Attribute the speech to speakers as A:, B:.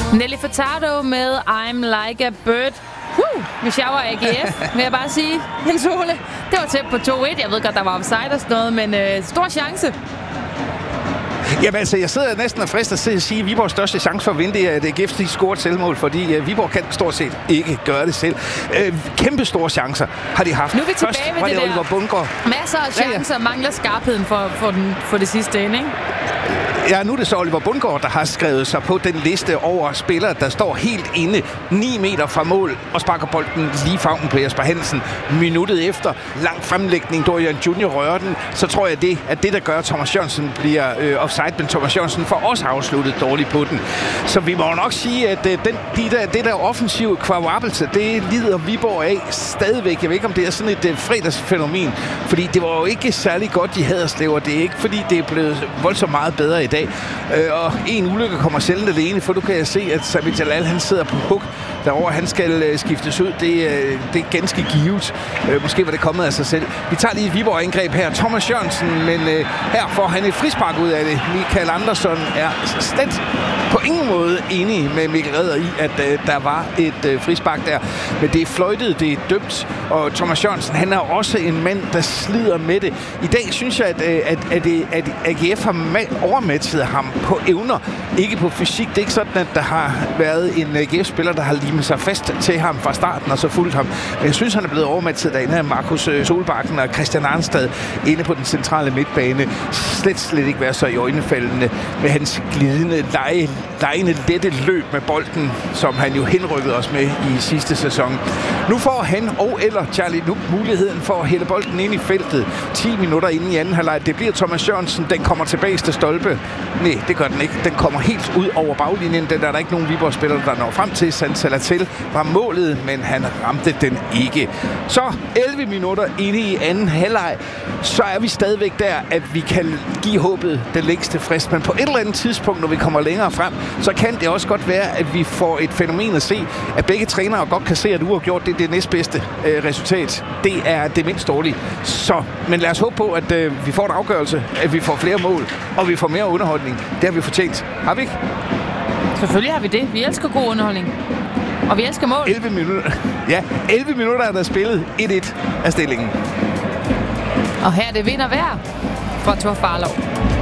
A: Nelly Furtado med I'm Like a Bird. Hvis jeg var AGF, vil jeg bare sige, Jens Ole, det var tæt på 2-1. Jeg ved godt, der var offside og sådan noget, men stor chance.
B: Jamen altså, jeg sidder næsten og frister til at sige, at Viborgs største chance for at vinde, det er, at AGF scorer et selvmål, fordi Viborg kan stort set ikke gøre det selv. Kæmpe store chancer har de haft.
A: Nu er vi tilbage ved
B: var
A: det
B: det Oliver Bundgaard.
A: Masser af chancer, mangler skarpheden for det sidste ende, ikke?
B: Ja, nu er det så Oliver Bundgaard, der har skrevet sig på den liste over spillere, der står helt inde 9 meter fra mål og sparker bolden lige favnen på Jesper Hansen. Minuttet efter lang fremlægning, Dorian Junior rører den, så tror jeg, at det der gør, at Thomas Jørgensen bliver offside, men Thomas Jørgensen får også afsluttet dårligt på den. Så vi må nok sige, at det der offensive kvadrabelse, det lider Viborg af stadigvæk. Jeg ved ikke, om det er sådan et fredagsfænomen, fordi det var jo ikke særlig godt, de Haderslev, og det er ikke, fordi det er blevet voldsomt meget bedre i dag. Og en ulykke kommer sjældent alene, for nu kan jeg se, at Sami Jalal, han sidder på hug derovre. Han skal skiftes ud. Det er ganske givet. Måske var det kommet af sig selv. Vi tager lige et Viborg-angreb her. Thomas Jørgensen, men her får han et frispark ud af det. Michael Andersson er slet på ingen måde enig med Mikkel Redder i, at der var et frispark der. Men det er fløjtet, det er dømt, og Thomas Jørgensen, han er også en mand, der slider med det. I dag synes jeg, at AGF har overmatchet ham på evner, ikke på fysik. Det er ikke sådan, at der har været en AGF-spiller, der har limet sig fast til ham fra starten og så fulgt ham. Men jeg synes, han er blevet overmatchet derinde af Markus Solbakken og Christian Arnstad inde på den centrale midtbane. Slet ikke være så i øjnefaldende med hans glidende, lejende lette løb med bolden, som han jo henrykkede os med i sidste sæson. Nu får han eller Charlie Nuk muligheden for at hælde bolden ind i feltet 10 minutter inden i anden halvleg. Det bliver Thomas Jørgensen. Den kommer tilbage til stolpe. Nej, det gør den ikke. Den kommer helt ud over baglinjen. Den er der ikke nogen Viborg-spillere, der når frem til. Salatil var målet, men han ramte den ikke. Så 11 minutter inde i anden halvleg, så er vi stadigvæk der, at vi kan give håbet den længste frist. Men på et eller andet tidspunkt, når vi kommer længere frem, så kan det også godt være, at vi får et fænomen at se, at begge trænere godt kan se, at uafgjort det er det næstbedste resultat. Det er det mindst dårlige. Men lad os håbe på, at vi får en afgørelse, at vi får flere mål, og vi får mere underholdning. Det har vi fortjent. Har vi ikke?
A: Selvfølgelig har vi det. Vi elsker god underholdning. Og vi elsker mål.
B: 11 minutter. Ja, 11 minutter er der spillet 1-1 af stillingen.
A: Og her er det vind og vejr fra Thor Farlov.